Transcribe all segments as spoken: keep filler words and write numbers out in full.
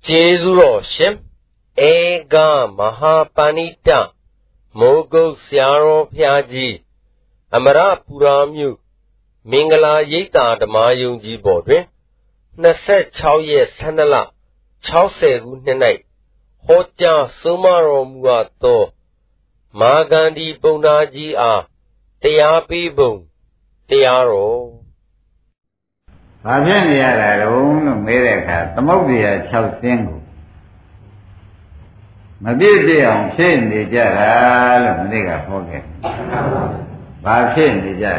ကျေးဇူးတော်ရှင်ဧကမဟာပဏိတမိုးကုတ်ဆရာတော်ဘုရားကြီးအမရပူရာမြို့မင်္ဂလာရိပ်သာဓမ္မယုံကြီးပေါ်တွင်26ရက်12လ60ခုနှစ်၌ဟောကြားဆုံးမတော်မူအပ်သောမာဂန္ဒီပုံနာကြီးအားတရားပေးပုံတရားတော်ဘာဖြစ်နေရတာတုံးလို့မေးတဲ့အခါသမုဒ္ဒရာ၆စင်းကိုမပြည့်ပြည့်အောင်ဖြည့်နေကြတာလို့မနေ့ကဟောခဲ့ဘာဖြစ်နေကြ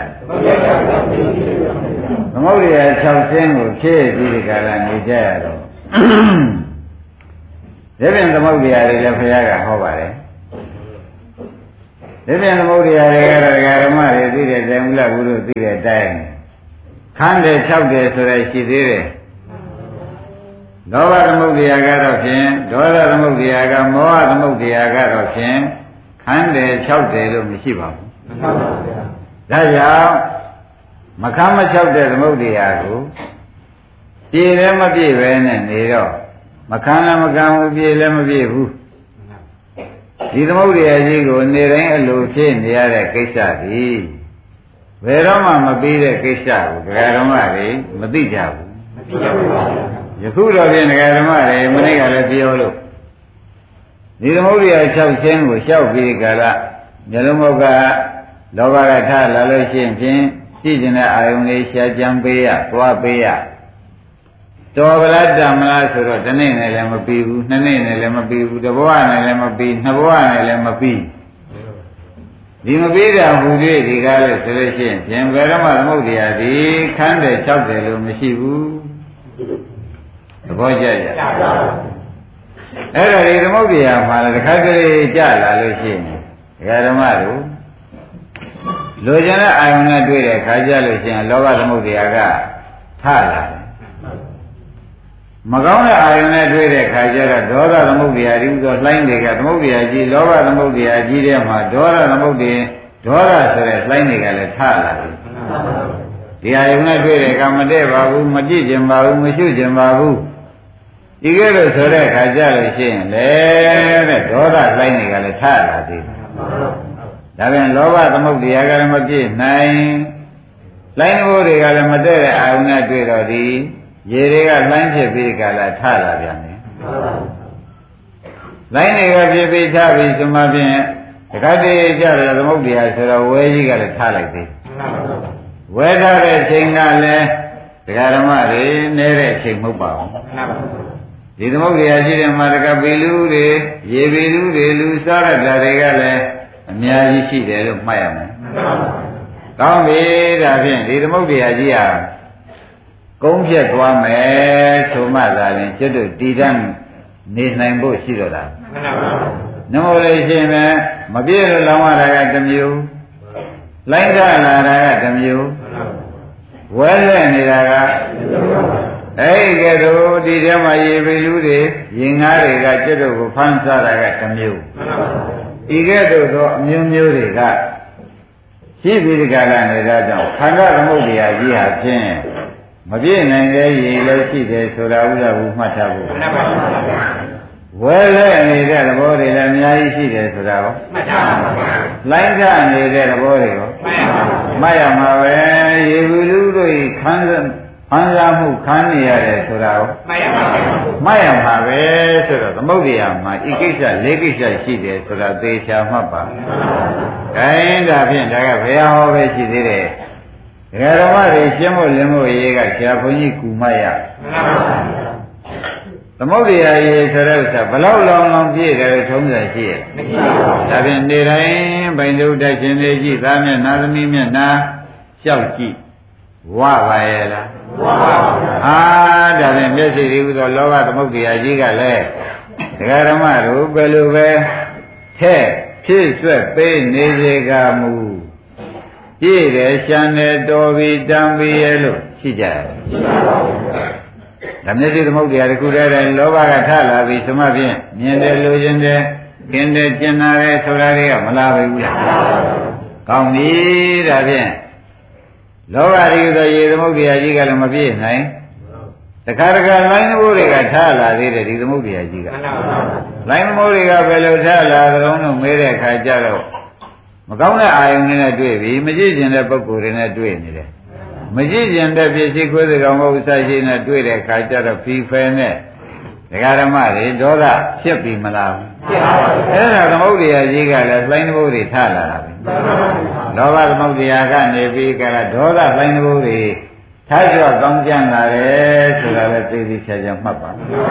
သမုဒ္ဒရာ၆စင်းကိုဖြည့်ပြီးဒီကရနေကြရတော့ဒီပြင်သမုဒ္ဒရာတွေလည်းဘုရားကဟောပါတယ်ဒီပြင်သမုဒ္ဒရာတွေကတော့ဓမ္မတွေသိတဲ့ဇေမုလဘုရုသိတဲ့အတိုင်းခန်းတယ်၆တယ်ဆိုရရှိသေးတယ်လောဘသမုဒ္ဒရာကတော့ဖြင့်ဒေါသသမုဒ္ဒရာကမောဟသမုဒ္ဒရာကတော့ဖြင့်ခန်းတယ်၆တယ်လို့မရှိပါဘူးမှန်ပါဗျာဒါကြောင့်မခမ်းမ၆တဲ့သမုဒ္ဒရာကိုပြည့်လည်းမပြည့်ပဲနဲ့နေတော့မခမ်းလည်းမခမ်းဘူးပြည့်လည်းမပြည့်ဘူးဒီသမုဒ္ဒရာကြီးကိုနေတိုင်းအလိုဖြစ်နေရတဲ့ကိစ္စကြီးဘယ်တော့မှမပြီးတဲ့ကိစ္စကိုဒကာဓမ္မတွေမသိကြဘူးမသိကြဘူးပါယခုတော့ပြင်ဒကာဓမ္မတွေမနေ့ကလည်းပြောလို့ဒီသမုဒ္ဒရာ၆ဆင်းကိုလျှောက်ပြီးကြလားညလုံးမောကလောဘကထလာလို့ရှိရင်ဖြင့်ရှိကျင်တဲ့အာယုန်လေးရှားကြံပေးရသွားပေးရတော်ဗလားတမလားဆိုတော့တစ်နေ့နဲ့လည်းမပြီးဘူးနှစ်နေ့နဲ့လည်းမပြီးဘူးတစ်ဘဝနဲ့လည်းမပြီးနှစ်ဘဝနဲ့လည်းမပြီးဒီမပြီးတာဟူ၍ဒီကားလို့ဆိုလို့ရှိရင်ပြင်ဘယ်တော့မှသမုဒ္ဒရာဒီခန်းတယ်၆တယ်လို့မရှိဘူးသဘောကျကြအဲ့ဒါဒီသမုဒ္ဒရာမှာလည်းတစ်ခါတည်းကြလာလို့ရှိရင်ဒကာဓမ္မတို့လိုချင်တဲ့အာယုန်နဲ့တွေ့တဲ့ခါကြလို့ရှိရင်လောဘသမုဒ္ဒရာကထလာတယ်မကောင်းတဲ့အာယုန်နဲ့တွေ့တဲ့ခါကျတော့ဒေါသသမုဒ္ဒရာဒီဥသောလှိုင်းတွေကသမုဒ္ဒရာကြီးလောဘသမုဒ္ဒရာကြီးတဲ့မှာဒေါသသမုဒ္ဒရာဒေါသဆိုတဲ့လှိုင်းတွေကလည်းထလာတယ်ဒီအာယုန်နဲ့တွေ့တဲ့အခါမတည့်ပါဘူးမကြည့်ကျင်ပါဘူးမရှုကျင်ပါဘူးဒီကဲလို့ဆိုတဲ့ခါကျလို့ရှိရင်လေတဲ့ဒေါသလှိုင်းတွေကလည်းထလာသေးတယ်ဒါပြန်လောဘသမုဒ္ဒရာကလည်းမပြည့်နိုင်လှိုင်းဘိုးတွေကလည်းမတည့်တဲ့အာယုန်နဲ့တွေ့တော့ဒီရေတွေကလှိုင်းဖြစ်ပြီးကြလားထလာပြန်တယ်လိုင်းတွေကဖြစ်ပြီးထပြီးဆိုမှဖြင့်တခါတည်းကြတယ်သမုဒ္ဒရာဆိုတော့ဝဲကြီးကလည်းထားလိုက်သေးဝဲထားတဲ့အချိန်ကလည်းဒကာဓမ္မတွေနဲတဲ့အချိန်မဟုတ်ပါဘူးဒီသမုဒ္ဒရာရှိတဲ့မှာတကပီလူတွေရေပီလူတွေလူစားရတာတွေကလည်းအများကြီးရှိတယ်လို့မှတ်ရမယ်ကောင်းပြီဒါဖြင့်ဒီသမုဒ္ဒရာကြီးဟာကုန်းဖြတ်သွားမယ်ဆိုမှသာရင်ကျွတ်တို့တည်တံ့နေနိုင်ဖို့ရှိတော့တာမှန်ပါပါနမောလေးရှင်ပဲမပြည့်လို့လောင်းရတာကတစ်မျိုးလိုင်းထလာတာကတစ်မျိုးဝဲလဲနေတာကအဲ့ဒီကဲတော့ဒီထဲမှာရေပလူတွေရင်ငါးတွေကကျွတ်တို့ကိုဖမ်းစားတာကတစ်မျိုးမှန်ပါပါဒီကဲတော့အမျိုးမျိုးတွေကရှိပြီးဒီကလာနေတာကြောင့်ခန္ဓာသမုဒ္ဒရာကြီးဟာဖြင့်မပြည့်နိုင်တဲ့ရည်လည်းရှိတယ်ဆိုတာဥဒ္ဒဘူးမှတ်ထားဖို့မှန်ပါပါဝဲလဲနေတဲ့သဘောတွေလည်းအများကြီးရှိတယ်ဆိုတာရောမှတ်ထားပါပါလိုင်းကနေတဲ့သဘောတွေရောမှတ်ရမှာပဲရေဘူးလူတို့ခံစားခံစားမှုခံနေရတယ်ဆိုတာရောမှတ်ရပါပါမှတ်ရမှာပဲဆိုတော့သမုဒ္ဒရာမှာဤကိစ္စ၄ကိစ္စရှိတယ်ဆိုတာသေချာမှတ်ပါခိုင်းဒါဖြင့်ဒါကဘယ်ဟောပဲရှိသေးတယ်ဒကာဓမ္မတွေရှင်းဖို့လင်းဖို့ရေးကဆရာဘုန်းကြီးကူမရသမုဒ္ဒရာရေးဆိုတဲ့ဥစ္စာဘလောက်လောင်လောင်ပြည့်တယ်လို့ထုံးစံရှိရဲ့မရှိပါဘူးဒါဖြင့်နေတိုင်းဗိုင်ဒုတိုက်ရှင်တွေကြည့်သားမျက်နာသမီးမျက်နာလျှောက်ကြည့်ဝပါရဲ့လားဝပါပါဟာဒါဖြင့်မျက်စိတွေဥသောလောဘသမုဒ္ဒရာကြီးကလည်းဒကာဓမ္မတို့ဘယ်လိုပဲထဲ့ဖြစ်ဆွဲပေးနေစေကမူပြည့်တယ်ရှမ်းတယ်တော်ပြီတန်ပြီရဲ့လို့ရှိကြတယ်ရှိပါပါဘုရားဒါမျက်စိသမုဒ္ဒရာတစ်ခုတည်းတိုင်းလောဘကထလာပြီသမဖြင့်မြင်တယ်လိုချင်တယ်ခင်းတယ်ကျင်နာတယ်ဆိုတာတွေကမလာဘူးလားကောင်းပြီဒါဖြင့်လောဘရီသောရေသမုဒ္ဒရာကြီးကလည်းမပြည့်နိုင်တခါတခါလိုင်းသဘောတွေကထားလာသေးတယ်ဒီသမုဒ္ဒရာကြီးကလိုင်းသဘောတွေကဘယ်လိုထားလာကြုံလို့မေးတဲ့အခါကျတော့မကောင်းတဲ့အာယုန်တွေနဲ့တွေ့ပြီမကြည့်ကျင်တဲ့ပုဂ္ဂိုလ်တွေနဲ့တွေ့နေတယ်မကြည့်ကျင်တဲ့ပြည့်စည်ခွေးစကောင်ဘုရားရှိနဲ့တွေ့တဲ့အခါကျတော့ဖီဖယ်နဲ့ဒကာဓမ္မတွေဒေါသဖြစ်ပြီမလားဖြစ်ပါဘူးအဲ့ဒါသမုဒ္ဒရာကြီးကလည်းလိုင်းသဘောတွေထားလာတာပဲလောဘသမုဒ္ဒရာကနေပြီးကလည်းဒေါသလိုင်းသဘောတွေထားကြကောင်းကြလာတယ်ဆိုတာလည်းသိသိချာချာမှတ်ပါ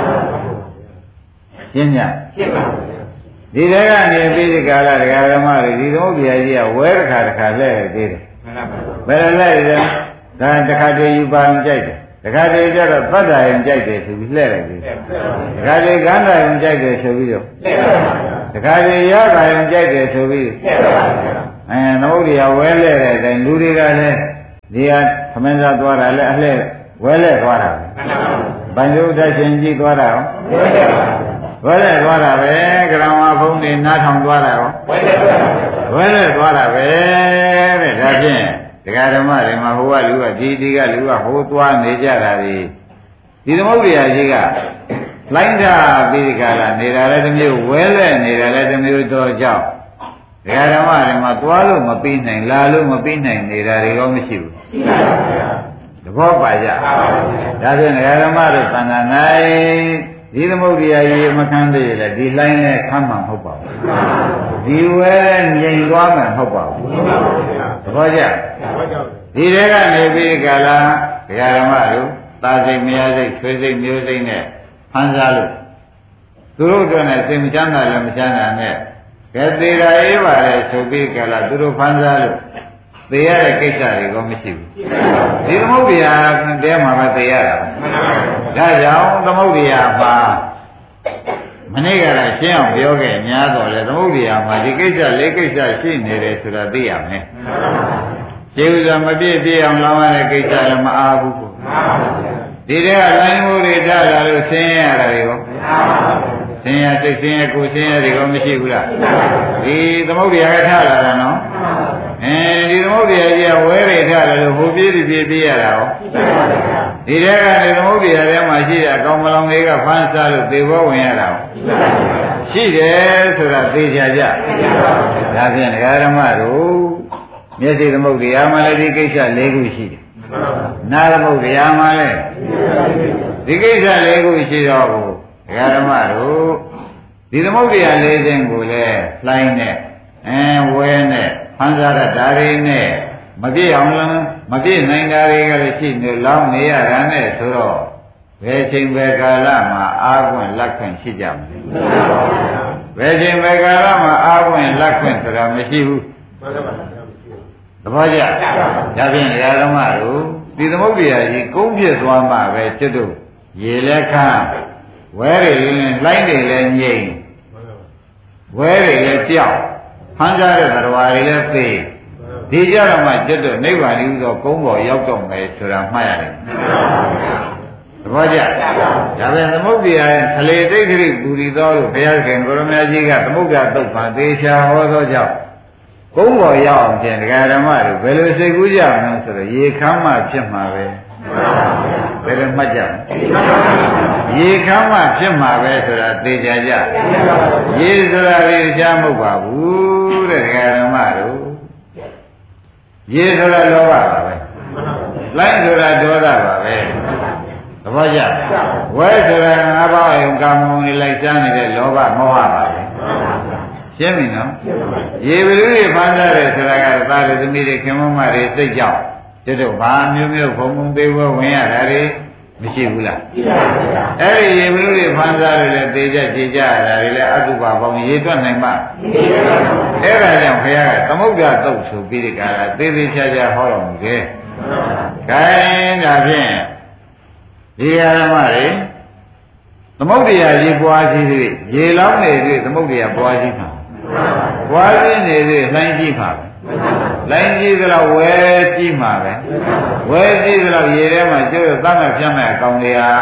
ရှင်းညရှင်းပါဒီတဲကနေပြီးဒီကာလဒကာဓမ္မတွေဒီသမုဒ္ဒရာကြီးကဝဲတစ်ခါတစ်ခါလဲသေးတယ်ဘယ်လိုလဲလဲဒါတစ်ခါတည်းယူပါအောင်ကြိုက်တယ်တခါတည်းကျတော့သတ္တယံကြိုက်တယ်ဆိုပြီးလှဲ့လိုက်ပြီတခါတည်းကန္တာယံကြိုက်တယ်ဆိုပြီးတော့တခါတည်းရတာယံကြိုက်တယ်ဆိုပြီးအဲသမုဒ္ဒရာဝဲလဲတဲ့အတိုင်းလူတွေကလည်းဒီဟာသမင်းစားသွားတာလည်းအလှဲ့ဝဲလဲသွားတာပဲဘိုင်စုဒ္ဒရှင်ကြီးသွားတာရောဝဲလဲသွားတာပဲကရမဘုံနေနားထောင်သွားတာရောဝဲလဲသွားတာပဲတဲ့ဒါဖြင့်ဒကာဓမ္မတွေမှာဟိုကလူကဒီဒီကလူကဟိုသွားနေကြတာဒီဒီသမုဒ္ဒရာကြီးကလိုင်းတာပြီးဒီကလာနေတာလည်းတစ်မျိုးဝဲလဲနေတာလည်းတစ်မျိုးတော့ကြောက်ဒကာဓမ္မတွေမှာသွားလို့မပြီးနိုင်လာလို့မပြီးနိုင်နေတာတွေတော့မရှိဘူးသဘောပါကြဒါဖြင့်ဒကာဓမ္မတို့သံဃာ၌ဒီသမုဒ္ဒရာကြီးမခံသေးလေဒီလိုင်းနဲ့ခမ်းမှာမဟုတ်ပါဘူးဒီဝဲငြိမ်သွားမှာမဟုတ်ပါဘူးသဘောကျဒီတဲကနေပြီးကြလားဒကာဓမ္မတို့သာစိတ်မရစိတ်ဆွေစိတ်မျိုးစိတ်နဲ့ဖန်စားလို့သူတို့အတွက်နဲ့စိတ်မချမ်းသာလည်းမချမ်းသာနဲ့ကဲသေးတာအေးပါလေဆိုပြီးကြလားသူတို့ဖန်စားလို့သေရတဲ့ကိစ္စတွေကမရှိဘူးဒီသမုဒ္ဒရာတဲမှာပဲသေရတာဒါကြောင့်သမုဒ္ဒရာမှာမနေ့ကလည်းရှင်းအောင်ပြောခဲ့များတော့လေသမုဒ္ဒရာမှာဒီကိစ္စလေးကိစ္စရှိနေတယ်ဆိုတာသိရမယ်ကျေဥစွာမပြည့်ပြည့်အောင်လောင်းရတဲ့ကိစ္စလည်းမအားဘူးကိုဒီတဲကလိုင်းမှုတွေထားလာလို့ဆင်းရတာတွေရောဆင်းရစိတ်ဆင်းရကိုယ်ဆင်းရတွေရောမရှိဘူးလားဒီသမုဒ္ဒရာကထားလာတာနော်အဲဒီသမုဒ္ဒရာကြီးကဝဲတွေထားလာလို့ဟိုပြေးပြီးပြေးပြေးရတာရောဒီတဲကနေသမုဒ္ဒရာထဲမှာရှိတဲ့အကောင်မလောင်တွေကဖမ်းစားလို့သေဘောဝင်ရတာရောရှိတယ်ဆိုတာသိကြကြဒါဖြင့်ဒကာဓမ္မတို့မျက်စိသမုဒ္ဒရာမှာလည်းဒီကိစ္စ၄ခုရှိတယ်နာသမုဒ္ဒရာမှာလည်းဒီကိစ္စ၄ခုရှိတော့ဘုရားဓမ္မတို့ဒီသမုဒ္ဒရာ၄ခြင်းကိုလည်းလှိုင်းနဲ့အဲဝဲနဲ့ဖန်ဆာရဓာရီနဲ့မပြည့်အောင်လည်းမပြည့်နိုင်တာတွေကလည်းရှိနေလောင်းနေရတာနဲ့ဆိုတော့ဘယ်ချိန်ဘယ်ကာလမှာအာခွင့်လက်ခွင့်ရှိကြမလဲဘယ်ချိန်ဘယ်ကာလမှာအာခွင့်လက်ခွင့်ဆိုတာမရှိဘူးသဘောကျဒါဖြင့်ဓမ္မတို့ဒီသမုဒ္ဒရာကြီးကုန်းပြည့်သွားမှပဲจิตတို့ရေလက်ခမ်းဝဲတွေလည်းလိုင်းတွေလည်းငြိမ်ဝဲတွေလည်းကြောက်ဖမ်းကြတဲ့သရဝါတွေလည်းသိဒီကြတော့မှจิตတို့နိဗ္ဗာန်ကြီးသောကုန်းပေါ်ရောက်တော့မယ်ဆိုတာမှတ်ရတယ်သဘောကျဒါပဲသမုဒ္ဒရာသလေတိတ်ခရိပူရီတော်လို့ဘုရားခင်ကိုရမကြီးကသမုဒ္ဒရာတုတ်ပါသေချာဟောသောကြောင့်ကုန်းပေါ်ရောက်အောင်ဖြင့်ဒကာဓမ္မတို့ဘယ်လိုစိတ်ကူးကြမလဲဆိုတော့ရေခမ်းမှဖြစ်မှာပဲဘယ်လိုမှတ်ကြရေခမ်းမှဖြစ်မှာပဲဆိုတာသိကြကြရေဆိုတာလေကြားမဟုတ်ပါဘူးတဲ့ဒကာဓမ္မတို့ရေဆိုတာလောဘပါပဲလိုင်းဆိုတာဒေါသပါပဲသဘောကျဝဲဆိုတာငါးပါးယုံကာမုံတွေလိုက်စားနေတဲ့လောဘမောဟပါပဲရှင်းပြီနော်ရေဘလူတွေဖမ်းကြတယ်ဆိုတာကသာရသမီးတွေခင်မမတွေစိတ်ကြောက်တို့တို့ဘာမျိုးမျိုးဘုံဘုံသေးဘောဝင်ရတာတွေမရှိဘူးလားရှိပါဘူးအဲ့ဒီရေဘလူတွေဖမ်းကြတယ်လေသေကြကြည်ကြရတာတွေလေအတုပါပေါင်းရေတွက်နိုင်မှအဲ့ဒါကြောင့်ဘုရားကသမုဒ္ဒရာတုတ်ဆိုပြီးဒီကရာသေသေးချာချာဟောတော်မူတယ်ခိုင်းဒါဖြင့်ဒီဓမ္မတွေသမုဒ္ဒရာရေပွားရှိသေးရေလောင်းနေသေးသမုဒ္ဒရာပွားရှိမှာပွားရှိနေသေးလှိုင်းရှိမှာပဲလိုင်းကြီးကတော့ဝဲကြည့်မှာပဲဝဲကြည့်ကတော့ရေထဲမှာကျိုးသတ်မှတ်ပြတ်မဲ့အကောင်တွေဟာစ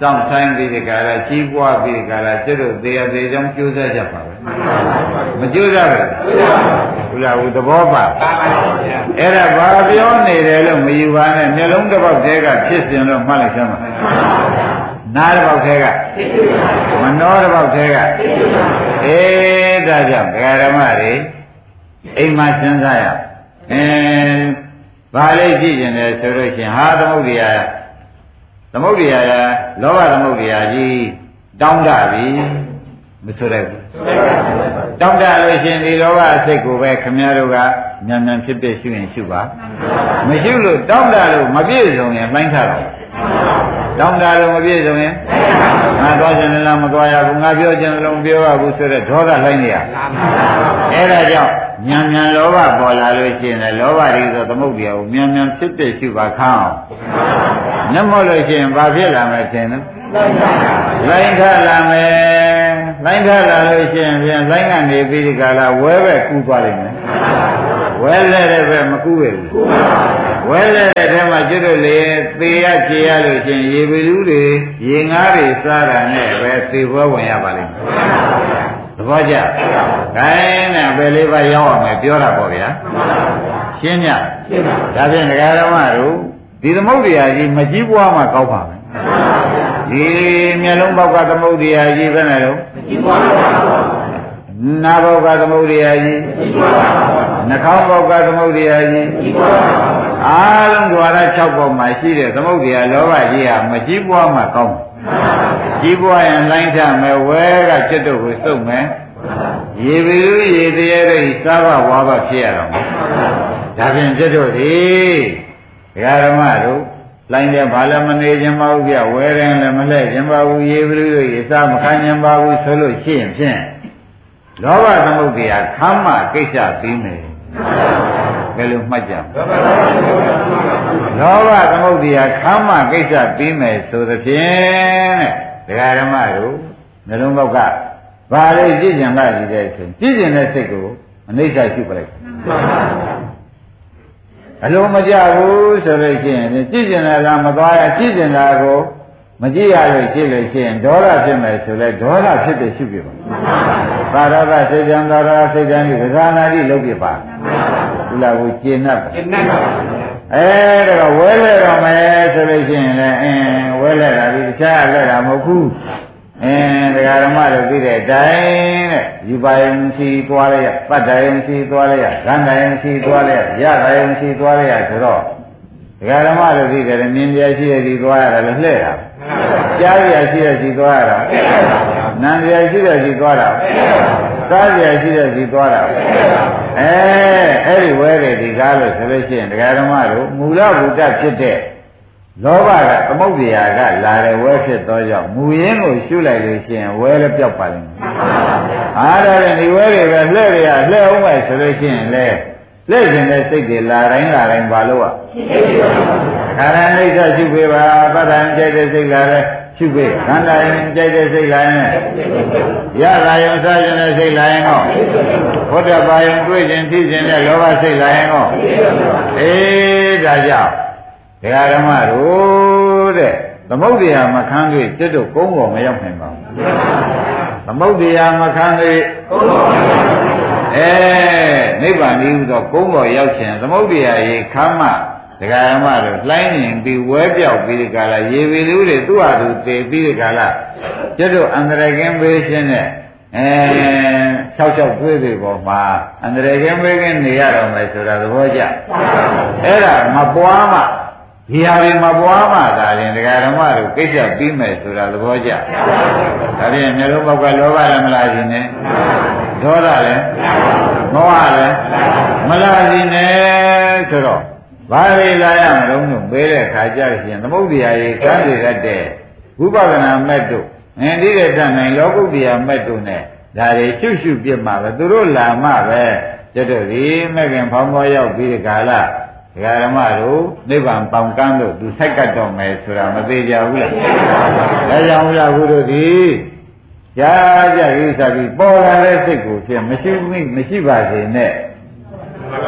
စောင့်ဆိုင်ပြီးဒီကရာကြီးပွားပြီးဒီကရာကျွတ်တို့သေးသေးချောင်းကျိုးစားကြပါပဲမကျိုးစားဘူးဘုရားဟူသဘောပါအဲ့ဒါဘာပြောနေတယ်လို့မယူပါနဲ့မျိုးလုံးတစ်ပေါက်တည်းကဖြစ်စဉ်လို့မှတ်လိုက်စမ်းပါနားတစ်ပေါက်တည်းကမနှောတစ်ပေါက်တည်းကအေးဒါကြောင့်ဒကာဓမ္မတွေအိမ်မှာစဉ်းစားရအင်းဘာလေးကြည့်ကျင်တယ်ဆိုလို့ရှိရင်ဟာသမုဒ္ဒရာသမုဒ္ဒရာလောဘသမုဒ္ဒရာကြီးတောင်းတပြီမဆိုလိုက်ဘူးတောင်းတလို့ရှိရင်ဒီလောဘအစိတ်ကိုပဲခမည်းတော်ကမြန်မြန်ဖြစ်ဖြစ်ရှုရင်ရှုပါမရှိလို့တောင်းတလို့မပြည့်စုံရင်လှိုင်းထားတော့တောင်းတလို့မပြည့်စုံရင်ငါသွားခြင်းလည်းမသွားရဘူးငါပြောခြင်းလည်းမပြောရဘူးဆိုတော့ဒေါသလှိုင်းနေရအဲ့ဒါကြောင့်မြန်မြန်လောဘပေါ်လာလို့ရှိရင်လည်းလောဘတွေဆိုသမုဒ္ဒရာကိုမြန်မြန်ဖြစ်ဖြစ်ရှုပါခအောင်နမောလို့ရှိရင်ဘာဖြစ်လာမလဲထင်နော်လိုင်းထလာမယ်လိုင်းထလာလို့ရှိရင်ပြန်လိုင်းကနေပြီးဒီကလာဝဲပဲကူးသွားလိမ့်မယ်ဝဲလဲတဲ့ပဲမကူးရဘူးဝဲလဲတဲ့ထဲမှာကျွတ်လို့လေသေရခြေရလို့ရှိရင်ရေပလူးတွေရေငါးတွေစားတာနဲ့ပဲသေပွဲဝင်ရပါလိမ့်မယ်သဘောကျခိုင်းနဲ့ပဲလေးပါရောက်အောင်မယ်ပြောတာပေါ့ဗျာရှင်းညရှင်းပါဒါဖြင့်ဒကာဓမ္မတို့ဒီသမုဒ္ဒရာကြီးမကြီးပွားမှကောက်ပါမယ်ဒီမျက်လုံးပေါက်ကသမုဒ္ဒရာကြီးပဲနဲ့တော့မကြီးပွားပါဘူးနာဘောကသမုဒ္ဒရာကြီးမကြီးပွားပါဘူးနှာခေါင်းပေါက်ကသမုဒ္ဒရာကြီးမကြီးပွားပါဘူးအားလုံးဓဝါရ၆ပေါက်မှာရှိတဲ့သမုဒ္ဒရာလောဘကြီးဟာမကြီးပွားမှကောင်းကြီးပွားရင်လိုင်းထမယ်ဝဲကจิตတို့ကိုစုပ်မယ်ရေပီလူရေတရေတို့စားဘဝါဘဖြစ်ရတော့မယ်ဒါဖြင့်จิตတို့ဒီဒကာဓမ္မတို့လိုင်းတဲ့ဘာလည်းမနေခြင်းမဟုတ်ပြဝဲရင်လည်းမလှဲ့ခြင်းပါဘူးရေပီလူရေစားမခံခြင်းပါဘူးဆိုလို့ရှိရင်ဖြင့်လောဘသမုဒ္ဒရာခမ်းမကိစ္စပြီးမယ်ဘယ်လိုမှတ်ကြလောဘသမုဒ္ဒရာခမ်းမကိစ္စပြီးမယ်ဆိုသဖြင့်တဲ့ဒကာဓမ္မတို့နှလုံးပေါက်ကဘာလေးကြည့်ကြံလာကြည့်တဲ့ဆိုကြည့်ကြံတဲ့စိတ်ကိုအနိစ္စရှုပလိုက်အလုံးမကြဘူးဆိုလို့ရှိရင်ကြည့်ကြံတာကမသွားရကြည့်ကြံတာကိုမကြည့်ရလို့ကြည့်လို့ရှိရင်ဒေါသဖြစ်မယ်ဆိုလဲဒေါသဖြစ်တဲ့ရှုပြပါသာရကစိတ်ကြံသာရစိတ်ကြံဒီကစားနာတိလုပ်ပြပါဒီလားကိုကျင့်납ပါကျင့်납ပါအဲဒါကဝဲလဲတော့မယ်ဆိုလို့ရှိရင်လည်းအင်းဝဲလဲတာဒီတခြားလဲတာမဟုတ်ဘူးအင်းဒကာဓမ္မတို့သိတဲ့အတိုင်းတဲ့ယူပါယုံစီသွားလိုက်ရပတ်တယုံစီသွားလိုက်ရဂန္ဓယုံစီသွားလိုက်ရရတာယုံစီသွားလိုက်ရဆိုတော့ဒကာဓမ္မတို့သိတယ်မြင်ပြရှိတဲ့စီသွားရတယ်လည်းလှဲ့တာကြားရရှိတဲ့စီသွားရတာနားရရှိတဲ့စီသွားတာစားရရှိတဲ့စီသွားတာအဲအဲ့ဒီဝဲတဲ့ဒီကားလို့ဆိုလို့ရှိရင်ဒကာဓမ္မတို့မူလဘုဒ္ဓဖြစ်တဲ့လောဘကသမုဒ္ဒရာကလာတဲ့ဝဲဖြစ်သောကြောင့်မူရင်းကိုရှုလိုက်လို့ရှိရင်ဝဲလည်းပြောက်ပါလိမ့်မယ်အားဒါနဲ့ဒီဝဲတွေပဲလှဲ့ရလှဲ့အောင်ပဲဆိုလို့ရှိရင်လေလှဲ့ခြင်းတဲ့စိတ်တွေလာတိုင်းလာတိုင်းဘာလို့อ่ะခန္ဓာအိဋ္ဌရှုပေးပါပတ္တန်ကြိုက်တဲ့စိတ်လာတဲ့ရှုပေးခန္ဓာရင်ကြိုက်တဲ့စိတ်လာရင်ရတာယုံစားခြင်းတဲ့စိတ်လာရင်ဟောဘုဒ္ဓဘာယုံတွေ့ခြင်းသိခြင်းတဲ့လောဘစိတ်လာရင်ဟောအေးဒါကြောင့်ဒကာဓမ္မတို့တဲ့သမုဒ္ဒရာမခံတွေ့จิตတို့ကုန်းပေါ်မရောက်နိုင်ပါဘူးသမုဒ္ဒရာမခံတွေ့ကုန်းပေါ်အဲနိဗ္ဗာန်ကြီးဟူသောကုန်းပေါ်ရောက်ခြင်းသမုဒ္ဒရာရေခမ်းမဒကာဓမ္မတို့လှိုင်းနေပြီးဝဲပြောက်ပြီးဒီကလာရေပီလူတွေသူ့ဟာသူတည်ပြီးဒီကလာจิตတို့အန္တရာယ်ကင်းပေးခြင်းနဲ့အဲ၆၆တွေးတွေပေါ်မှာအန္တရာယ်ကင်းပေးခြင်းနေရတော့မယ်ဆိုတာသဘောကျအဲ့ဒါမပွားမှဒီဟာတွေမပွားမှသာရင်ဒကာဓမ္မတို့ကိစ္စပြီးမယ်ဆိုတာသဘောကျဒါဖြင့်မျိုးလုံးပေါက်ကလောဘလည်းမလာခြင်းနဲ့ဒေါသလည်းမောဟလည်းမလာခြင်းနဲ့ဆိုတော့ဘာတွေလာရမလို့လို့ပေးတဲ့ခါကြရင်သမုဒ္ဒရာရေကမ်းရတဲ့ဝိပဿနာမက်တို့အင်းဒီတဲ့တန်နိုင်လောကုတ္တရာမက်တို့နဲ့ဒါတွေရှုရှုပြစ်မှာပဲသူတို့လာမှပဲကျတော့ဒီမက်ခင်ဖောင်းပေါ်ရောက်ပြီးဒီကာလဒကာဓမ္မတို့နိဗ္ဗာန်ပေါင်ကန်းတို့သူဆိုက်ကတ်တော့မယ်ဆိုတာမသေးကြဘူးလားဒါကြောင့်ဘုရားဘုတို့ဒီကြာကြရိစ္ဆာပြီးပေါ်လာတဲ့စိတ်ကိုဖြင့်မရှိမိမရှိပါစေနဲ့မ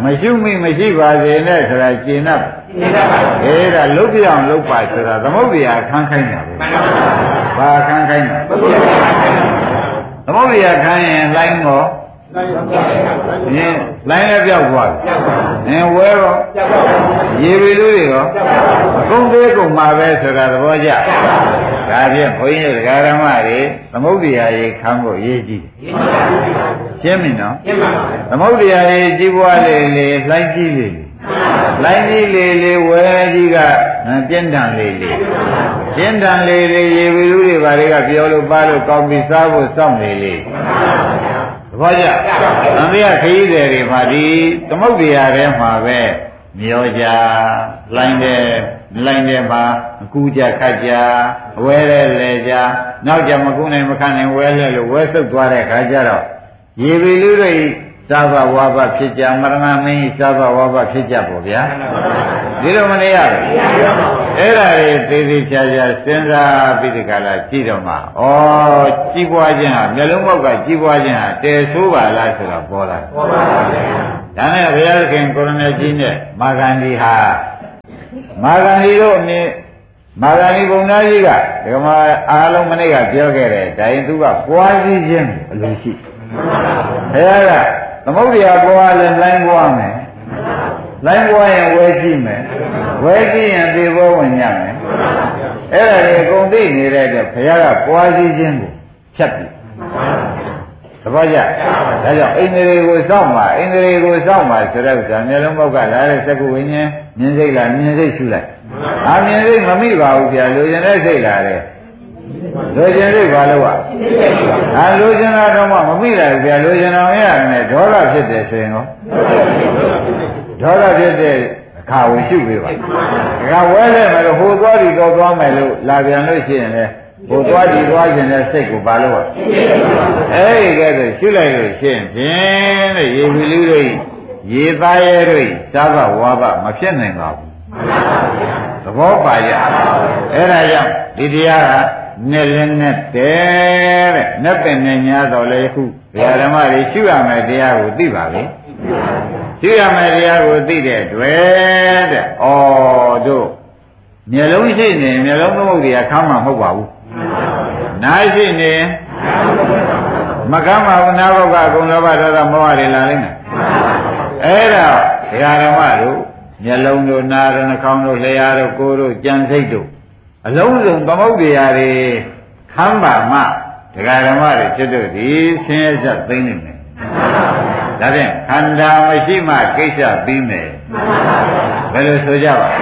မရှိမိမရှိပါစေနဲ့ဆိုတာကျင့်납အဲဒါလုတ်ပြအောင်လုတ်ပါဆိုတာသမုဒ္ဒရာခန်းခိုင်းတာပဲဘာခန်းခိုင်းတာသမုဒ္ဒရာခန်းရင်လိုင်းတော့နင်းလိုင်းလည်းပြောက်သွားပြီနင်းဝဲတော့ရေပီလူတွေရောအကုန်သေးကုန်မှာပဲဆိုတာသဘောကျဒါဖြင့်ဘုန်းကြီးတို့ဓမ္မတွေသမုဒ္ဒရာရေခန်းဖို့ရေးကြည့်ရှင်းပြီနော်သမုဒ္ဒရာရေကြီးပွားလေလေလိုင်းကြီးလေလိုင်းကြီးလေလေဝဲကြီးကပြင်းထန်လေလေပြင်းထန်လေလေရေပီလူတွေဘာတွေကပြောလို့ပါလို့ကောင်းပြီးစားဖို့စောင့်နေလေဘာကြသံဃာခရီးတွေမှာဒီသမုဒ္ဒရာထဲမှာပဲမျောကြလိုင်းတယ်လိုင်းတယ်မှာအကူကြခတ်ကြအဝဲလဲလဲကြနောက်ကြမကူနိုင်မခံနိုင်ဝဲလဲလို့ဝဲဆုပ်သွားတဲ့ခါကျတော့ရေပီလူတွေသာဘဝါဘဖြစ်ကြမရဏမင်းသာဘဝါဘဖြစ်ကြပေါ့ဗျာဒီလိုမနေရဘူးအဲ့ဒါတွေသေသေးချာချာစဉ်းစားပြီးဒီကလာကြည့်တော့မှဩကြီးပွားခြင်းဟာမျက်လုံးပေါက်ကကြီးပွားခြင်းဟာတည်ဆိုးပါလားဆိုတော့ပေါ်လာပေါ်ပါပါဗျာဒါနဲ့ဘုရားခင်ကိုရမကြီးနဲ့မာဂန္ဒီဟာမာဂန္ဒီတို့အမြင်မာဂန္ဒီဘုံသားကြီးကဒီကမှာအားလုံးမနေ့ကပြောခဲ့တယ်ဒါရင်သူကပွားစည်းခြင်းအလိုရှိဘုရားကသမုဒ္ဒရာပွားလည်းလိုင်းပွားမယ်လိုင်းပွားရင်ဝဲကြည့်မယ်ဝဲကြည့်ရင်သေဘောဝင်ရမယ်အဲ့ဒါတွေအကုန်သိနေတဲ့အတွက်ဘုရားကပွားစည်းခြင်းကိုဖြတ်ပြီသဘောကျဒါကြောင့်အိန္ဒြေကိုစောင့်ပါအိန္ဒြေကိုစောင့်ပါဆိုတဲ့ဥစ္စာမျိုးလုံးပေါက်ကလာတဲ့စက္ကုဝိညာဉ်မြင်စိတ်လားမြင်စိတ်ရှုလိုက်အာမြင်စိတ်မမိပါဘူးဗျာလိုချင်တဲ့စိတ်လာတယ်လိုချင်စိတ်ဘာလို့ อ่ะအာလိုချင်တာတော့မှမမိလိုက်ဘူးဗျာလိုချင်တော်ရတယ်ဒေါသဖြစ်တယ်ဆိုရင်ရောဒေါသဖြစ်တဲ့အခါကိုရှုပေးပါအခါဝဲလဲမယ်လို့ဟိုသွားပြီးတော့သွားမယ်လို့လာပြန်လို့ရှိရင်လေဟိုသွားပြီးသွားခြင်းတဲ့စိတ်ကိုဘာလို့ อ่ะအဲ့ဒီကဲဆိုရှုလိုက်လို့ရှိရင်ဖြင့်တဲ့ရေဝီလူတွေရေသားရဲတွေသာဘဝါဘမဖြစ်နိုင်ပါဘူးသဘောပါကြအဲ့ဒါကြောင့်ဒီတရားကနဲ့လည်းနဲ့တဲ့တဲ့နဲ့ပင်နဲ့ညာတော်လေခုဘုရားဓမ္မတွေရှုရမယ်တရားကိုသိပါလေရှုရမယ်တရားကိုသိတဲ့တွေ့တဲ့ဩတို့မျက်လုံးရှိနေမျက်လုံးသမုဒ္ဒရာခမ်းမှာမဟုတ်ပါဘူးနားရှိနေမကမ်းပါဘူးနားဘောကအကုန်လောဘဒေါသမောဟတွေလာလိမ့်မယ်အဲ့ဒါဘုရားဓမ္မတို့မျက်လုံးတို့နားတို့နှာခေါင်းတို့လျှာတို့ကိုယ်တို့ကြံစိတ်တို့အလုံးစုံသမုဒ္ဒရာတွေခမ်းပါမှဒကာဓမ္မတွေဖြစ်တို့ဒီဆင်းရဲချက်သိမ့်နေမယ်ဒါဖြင့်ခန္ဓာမရှိမှကိစ္စပြီးမယ်ဘယ်လိုဆိုကြပါ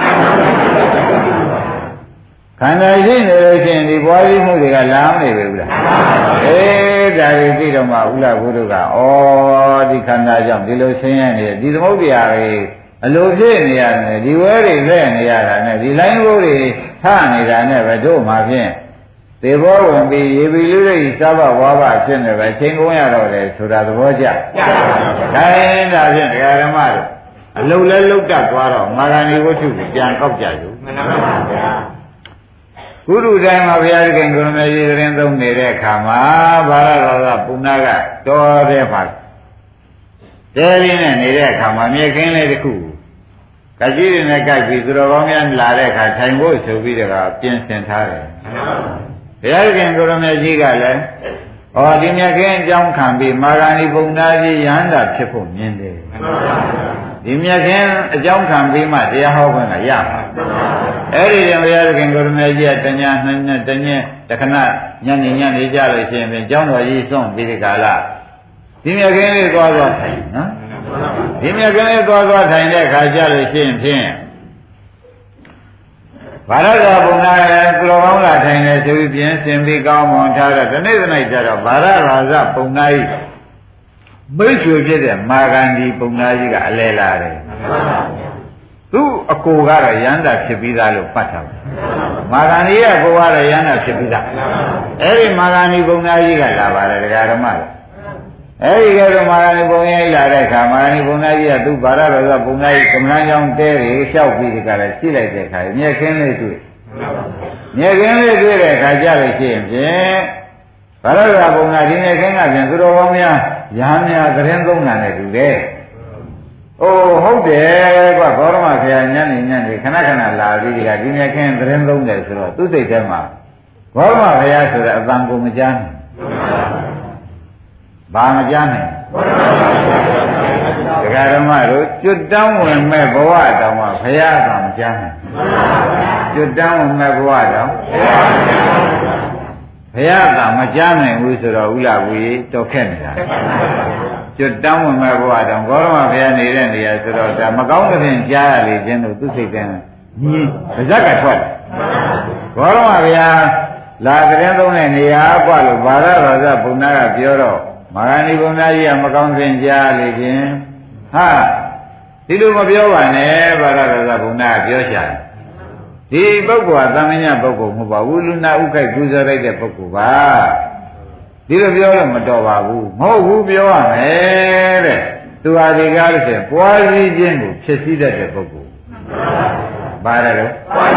ခန္ဓာရှိနေလို့ရှိရင်ဒီပွားရင်းမှုတွေကလာမနေပဲဘူးလားအေးဒါတွေသိတော့မှဥလာဘုရားကဩဒီခန္ဓာကြောင့်ဒီလိုဆင်းရဲနေဒီသမုဒ္ဒရာတွေအလိုဖြစ်နေရတယ်ဒီဝဲတွေလက်နေရတာနဲ့ဒီလိုင်းဘိုးတွေထနေတာနဲ့ပဲတို့မှဖြင့်သေဘောဝင်ပြီးရေပီလူတွေစဘဝါဘဖြစ်နေပဲချိန်ကုန်ရတော့တယ်ဆိုတာသဘောကျဒါရင်ဒါဖြင့်ဒကာဓမ္မတို့အလုတ်လဲလုတ်တတ်သွားတော့မာဂန္ဒီဝတ္ထုကိုပြန်ကောက်ကြอยู่မှန်ပါဗျာကုရုတိုင်းမှာဘုရားခင်ကိုရမေကြီးသတင်းသုံးနေတဲ့အခါမှာဘာရတော်ကပုဏ္ဏကတော်တဲ့မှာတဲရင်းနဲ့နေတဲ့အခါမှာမြေခင်းလေးတစ်ခုကကြီးတွေနဲ့ကြိုက်ပြီးသူတော်ကောင်းများလာတဲ့အခါထိုင်ဖို့ဆိုပြီးတော့ပြင်ဆင်ထားတယ်ဘုရားခင်ကိုရမေကြီးကလည်းဟောဒီမြေခင်းအကြောင်းခံပြီးမာဂန္ဒီပုဏ္ဏကြီးရဟန္တာဖြစ်ဖို့မြင်တယ်ဒီမြတ်ခင်အကြောင်းခံပြီးမှတရားဟောခွင့်ကရမှာအဲ့ဒီတည်းဘုရားခင်ကိုရမေကြီးကတညာနှစ်နှစ်တညတခဏညနေညနေကြလို့ရှိရင်ပြန်ကျောင်းတော်ကြီးဆုံးပြီးဒီကာလဒီမြတ်ခင်လေးသွားသွားထိုင်နော်ဒီမြတ်ခင်လေးသွားသွားထိုင်တဲ့အခါကျလို့ရှိရင်ဖြင့်ဘာရကဘုံနာရဲ့ကုလောကောင်းလာထိုင်နေဆိုပြီးပြင်ဆင်ပြီးကောင်းမွန်ထားတဲ့ဒီနေ့ဒီနေ့ကျတော့ဘာရရာဇဘုံနာကြီးမိတ်ဆွေဖြစ်တဲ့မာဂန္ဒီပုံနာကြီးကအလဲလာတယ်သူအကိုကတော့ရဟန္တာဖြစ်ပြီးသားလို့ပတ်ထားတယ်မာဂန္ဒီရဲ့ကိုကတော့ရဟန္တာဖြစ်ပြီးသားအဲ့ဒီမာဂန္ဒီပုံနာကြီးကလာပါတယ်ဒကာဓမ္မတွေအဲ့ဒီကတော့မာဂန္ဒီပုံကြီးလာတဲ့အခါမာဂန္ဒီပုံနာကြီးကသူ့ဘာရတော်ကပုံနာကြီးကမ္လန်းကြောင်းတဲတွေလျှောက်ပြီးဒီကလည်းရှိလိုက်တဲ့အခါမြက်ခင်းလေးတွေ့မြက်ခင်းလေးတွေ့တဲ့အခါကြလို့ရှိရင်ဖြင့်ဘာရတော်ပုံနာဒီမြက်ခင်းကပြန်သူတော်ကောင်းများရဟန်းများသတင်းသုံးတာနဲ့တူတယ်။ဩအိုးဟုတ်တယ်ကွာဘောရမဆရာညနေညနေခဏခဏလာပြီးဒီကဒီမြခင်းသတင်းသုံးတယ်ဆိုတော့သူ့စိတ်ထဲမှာဘောရမဆရာဆိုတဲ့အတန်ကိုမကြားနိုင်ဘာမကြားနိုင်ဒကာဓမ္မတို့ကျွတ်တောင်းဝင်မဲ့ဘဝတောင်မှဘုရားကမကြားနိုင်ကျွတ်တောင်းဝင်မဲ့ဘဝတောင်ဘုရားကမကြားနိုင်ဘူးဆိုတော့ဥလာဝီတော့ခက်နေတာကျွတ်တောင်းဝင်မဲ့ဘဝတောင်ဘောရမဘုရားနေတဲ့နေရာဆိုတော့ဒါမကောင်းတဲ့ပြင်ကြားရလေခြင်းတို့သူစိတ်ကညီပါဇက်ကထွက်တယ်ဘောရမဘုရားလာကြတဲ့သုံးတဲ့နေရာกว่าလို့ဘာသာတော်စဘုံနာကပြောတော့မဂန္ဒီဘုံသားကြီးကမကောင်းစဉ်ကြားလေခြင်းဟာဒီလိုမပြောပါနဲ့ဘာသာတော်စဘုံနာကပြောချင်ဒီပုဂ္ဂိုလ်ကသမညပုဂ္ဂိုလ်မဟုတ်ပါဘူးလူနာဥခိုက်ပူဇော်လိုက်တဲ့ပုဂ္ဂိုလ်ပါဒီလိုပြောလို့မတော်ပါဘူးမဟုတ်ဘူးပြောရမယ်တဲ့သူဟာဒီကားလို့ဆိုရင်ပွားစည်းခြင်းကိုဖြစ်စည်းတတ်တဲ့ပုဂ္ဂိုလ်ပါတယ်လို့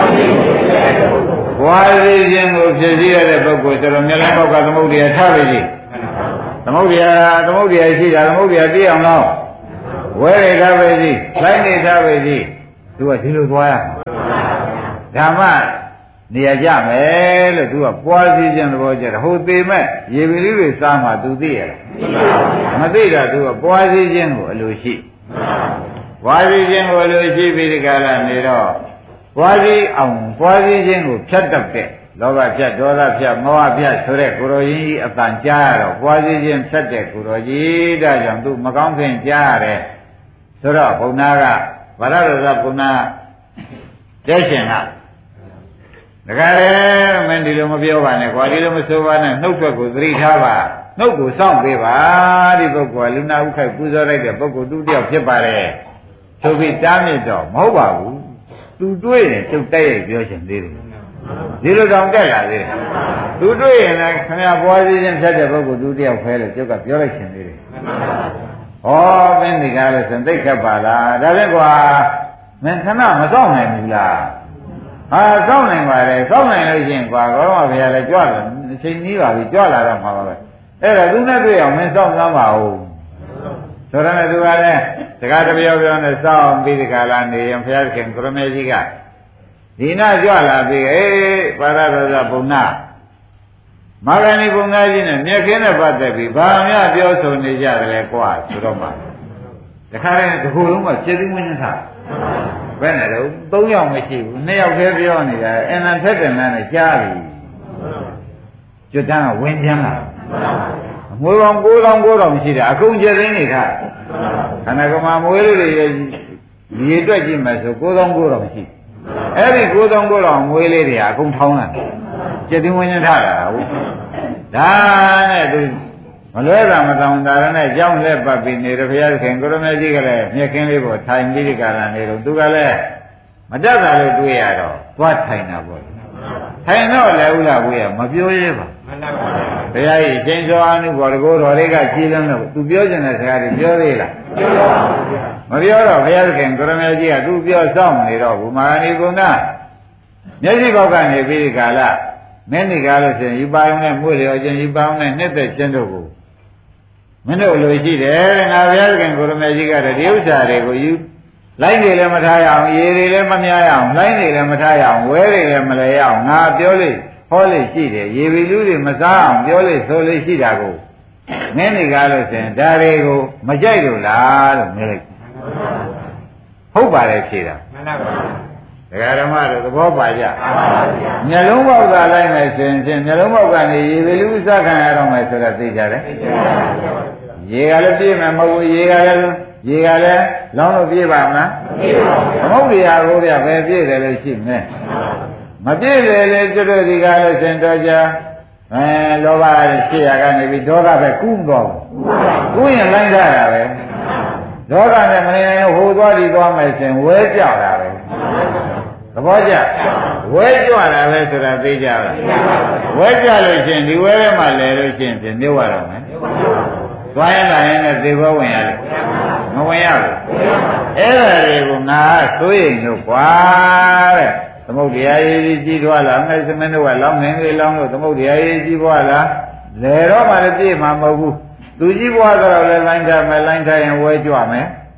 ပွားစည်းခြင်းကိုဖြစ်စည်းရတဲ့ပုဂ္ဂိုလ်ဆိုတော့မျက်လုံးပေါက်ကသမုဒ္ဒရာထားပြီသမုဒ္ဒရာသမုဒ္ဒရာရှိတာသမုဒ္ဒရာပြည့်အောင်လို့ဝဲရထားပြီစီလိုက်နေထားပြီစီသူကဒီလိုသွားရဓမ္မနေရာကြမယ်လို့သူကပွားစည်းခြင်းသဘောကျတယ်ဟိုသေးမဲ့ရေပီလေးတွေစားမှသူသိရလားမသိတာသူကပွားစည်းခြင်းကိုအလိုရှိပွားစည်းခြင်းကိုအလိုရှိပြီးဒီကရနေတော့ပွားစည်းအောင်ပွားစည်းခြင်းကိုဖြတ်တတ်တဲ့လောဘဖြတ်ဒေါသဖြတ်မောဟဖြတ်ဆိုတဲ့ကိုရောကြီးအတန်ကြားရတော့ပွားစည်းခြင်းဖြတ်တဲ့ကိုရောကြီးဒါကြောင့်သူမကောင်းခင်ကြားရတယ်ဆိုတော့ဘုံနာကဗရဒဇဘုံနာတဲ့ရှင်ကဒကာရဲမင်းဒီလိုမပြောပါနဲ့ကွာဒီလိုမဆိုပါနဲ့နှုတ်ထွက်ကိုသတိထားပါနှုတ်ကိုစောင့်ပေးပါဒီပုဂ္ဂိုလ်ကလူနာဥခိုက်ပူဇော်လိုက်တဲ့ပုဂ္ဂိုလ်သူတယောက်ဖြစ်ပါတယ်ဆိုပြီးတားမြစ်တော့မဟုတ်ပါဘူးသူတွေးရင်ကျုပ်တိုက်ရိုက်ပြောချင်သေးတယ်ဒီလိုတောင်တက်လာသေးတယ်သူတွေးရင်လည်းခင်ဗျာပွားစည်းခြင်းဖြတ်တဲ့ပုဂ္ဂိုလ်သူတယောက်ဖဲလို့ကျုပ်ကပြောလိုက်ချင်သေးတယ်ဟောမင်းဒီကားလို့ဆိုသိခက်ပါလားဒါဖြင့်ကွာမင်းခဏမစောင့်နိုင်ဘူးလားဟာစောင့်နိုင်ပါလေစောင့်နိုင်လို့ရှိရင်ကွာကောင်းပါဗျာလေကြွလာအချိန်ကြီးပါပြီကြွလာတော့မှာပါပဲအဲ့ဒါသူနဲ့တွေ့အောင်မင်းစောင့်စမ်းပါဦးဆိုတော့လည်းသူကလည်းတကားတပြောပြောနဲ့စောင့်ပြီးဒီကလာနေရင်ဘုရားခင်ကရမေကြီးကဒီနာကြွလာပြီအေးပါရဒဇဘုံနာမာဂဏီဘုံသားကြီးနဲ့မြက်ခင်းနဲ့ပတ်သက်ပြီးဘာများပြောဆိုနေကြတယ်လဲကွာဆိုတော့မှတခါတည်းတစ်ခုလုံးကပြည့်စုံဝင်းထားဘယ်နဲ့တော့သုံးယောက်မရှိဘူးနှစ်ယောက်တည်းပြောနေတာအင်္ဂန်ဖက်တယ်နဲ့ကြားပြီကျွတ်တန်းကဝင်းပြန်လာအမွေပေါင်းကိုးထောင်ကိုးထောင်ရှိတယ်အကုန်ကျသိနေထားခန္ဓာကမမွေးလေးတွေရေတွက်ကြည့်မယ်ဆိုကိုးထောင်ကိုးထောင်ရှိအဲ့ဒီကိုးထောင်ကိုးထောင်မွေးလေးတွေအကုန်ထောင်းလာကျက်သိဝင်းထားတာဟုတ်ဒါနဲ့သူမလွဲတာမတောင်းတာနဲ့ကြောင်းလက်ပတ်ပြီးနေရဘုရားခင်ကိုရမေကြီးကလည်းမြက်ခင်းလေးပေါ်ထိုင်ပြီးဒီကရနေတော့သူကလည်းမတတ်တာလို့တွေးရတော့သွားထိုင်တာပေါ့ထိုင်တော့လည်းဥလာဘုရားမပြောရဲပါမှန်ပါပါဘုရားကြီးရှင်စောအနုဘောတကောတော်လေးကကြည်လုံးလို့သူပြောချင်တဲ့စကားတွေပြောသေးလားပြောပါဘူးမပြောတော့ဘုရားခင်ကိုရမေကြီးကသူပြောဆောင်နေတော့ဘူမာနီကုဏမျက်စိဘောက်ကနေပြီးဒီကလာမင်းဒီကားလို့ဆိုရင်ယူပါအောင်နဲ့မှုလျော်ခြင်းယူပါအောင်နဲ့နှစ်သက်ခြင်းတို့ကိုမင်းတို့လိုရှိတယ်ငါဘုရားခင်ကိုရမေကြီးကတည်းကဒီဥစ္စာတွေကိုယူလိုက်နေလည်းမထားရအောင်ရေတွေလည်းမများရအောင်လိုက်နေလည်းမထားရအောင်ဝဲတွေလည်းမလဲရအောင်ငါပြောလို့ဟောလို့ရှိတယ်ရေပီလူတွေမစားအောင်ပြောလို့ဆိုလို့ရှိတာကိုမင်းဒီကားလို့ဆိုရင်ဒါတွေကိုမကြိုက်လို့လားလို့မြင်လိုက်ဟုတ်ပါတယ်ဖြေတာမှန်ပါပါဒကာဓမ္မတို့သဘောပါကြမျက်လုံးပေါက်ကလိုက်မယ်ဆိုရင်ဖြင့်မျက်လုံးပေါက်ကနေရေပီလူစားခံရတော့မယ်ဆိုတော့သိကြတယ်ရေကလည်းပြည့်မယ်မဟုတ်ဘူးရေကလည်းရေကလည်းလောင်းလို့ပြည့်ပါမလားမပြည့်ပါဘူးသမုဒ္ဒရာကိုပြပဲပြည့်တယ်လို့ရှိမယ်မပြည့်တယ်လေကျွတ်တို့ဒီကားလို့ရှင်တော်ကြအဲလောဘရှိရကနေပြီးဒေါသပဲကူးမသွားဘူးကူးရင်လိုက်ကြတာပဲဒေါသနဲ့မနေနိုင်ဟိုသွားဒီသွားမယ်ဆိုရင်ဝဲကြတာပဲသဘောကျဝဲကြတာပဲဆိုတာသိကြလားဝဲကြလို့ရှိရင်ဒီဝဲထဲမှာလဲလို့ရှိရင်ပြင်မြုပ်ရတော့မယ်သွားရင်လာရင်လည်းသေဘောဝင်ရတယ်မဝင်ရဘူးအဲ့ဒါတွေကိုငါဆိုရင်တို့ကွာတဲ့သမုဒ္ဒရာကြီးကြီးထွားလာမဲ့စမင်းတို့ကလောင်းနေလေလောင်းလို့သမုဒ္ဒရာကြီးကြီးပွားလာလဲတော့မှလည်းပြည့်မှာမဟုတ်ဘူးသူကြီးပွားတော့လည်းလိုင်းထားမယ်လိုင်းထားရင်ဝဲကြွမယ်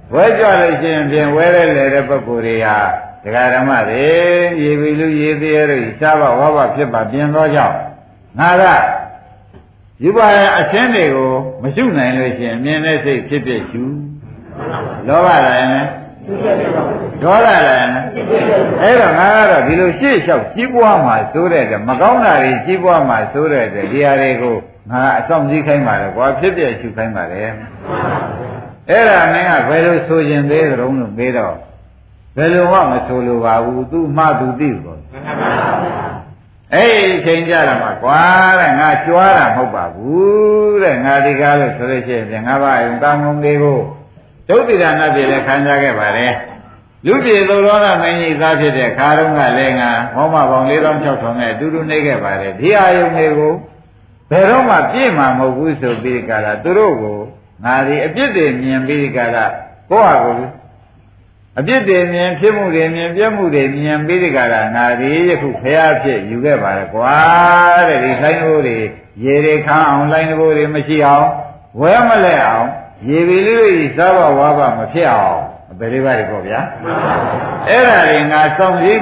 ဝဲကြလို့ရှိရင်ဖြင့်ဝဲရဲလေတဲ့ပုဂ္ဂိုလ်တွေဟာဒကာဓမ္မတွေရေပြီလူရေသေးရတို့ရှားပါဝါပါဖြစ်ပါပြင်သောကြောင့်ငါကယူပါရဲ့အချင်းတွေကိုမရှုနိုင်လို့ရှိရင်မြင်တဲ့စိတ်ဖြစ်ဖြစ်ရှုလောဘလည်းနဲ့ဒေါသလည်းနဲ့အဲ့တော့ငါကတော့ဒီလိုရှေ့လျှောက်ကြီးပွားမှဆိုတဲ့မကောင်းတာတွေကြီးပွားမှဆိုတဲ့ဒီဟာတွေကိုငါအဆောင်စည်းခိုင်းပါလေကွာဖြစ်ဖြစ်ရှုခိုင်းပါလေအဲ့ဒါမင်းကဘယ်လိုဆိုရင်သေးကြုံလို့မေးတော့ဘယ်လိုမှမဆိုလိုပါဘူးသူမှသူသိဘူးအဲ့ဒီချိန်ကြတာမှာကွာတဲ့ငါကြွားတာမဟုတ်ပါဘူးတဲ့ငါဒီကားလို့ဆိုလို့ရှိရင်ငါဘာယုံတာငုံလေးကိုဒုက္ခိတနာပြည်လည်းခံစားခဲ့ပါတယ်လူပြည်သောရောဂမင်းကြီးသားဖြစ်တဲ့ခါတုန်းကလည်းငါမောမပေါင်းလေးသောင်း၆ထောင်နဲ့အတူတူနေခဲ့ပါတယ်ဒီအာယုံတွေကိုဘယ်တော့မှပြည့်မှာမဟုတ်ဘူးဆိုပြီးကြတာသူတို့ကိုငါဒီအပြစ်တွေမြင်ပြီးကြတာကိုယ့်ဟာကိုယ်အပြစ်တွေမြင်ဖြစ်မှုတွေမြင်ပြမှုတွေမြင်ပြီးကြတာငါဒီယခုဖျားဖြစ်ယူခဲ့ပါလေကွာတဲ့ဒီလိုင်းလို့တွေရေတွေခမ်းအောင်လိုင်းလို့တွေမရှိအောင်ဝဲမလဲအောင်ရေပီလေးတွေစားဘဝါဘမဖြစ်အောင်ဘယ်လေးပါးတွေပေါ့ဗျာအဲ့ဒါတွေငါစောင့်ကြည့်